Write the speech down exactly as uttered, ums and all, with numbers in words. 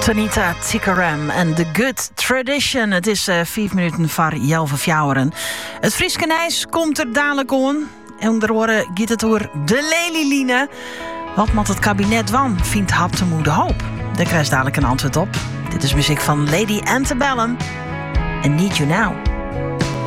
Tanita Tikaram en The Good Tradition. Het is uh, vijf minuten voor Jelve Fjouweren. Het Frieske Nijs komt er dadelijk on. En er horen giet het door de Lelyline. Wat moet het kabinet wan, vindt Haptemoe de hoop? Daar krijgt dadelijk een antwoord op. Dit is muziek van Lady Antebellum en Need You Now.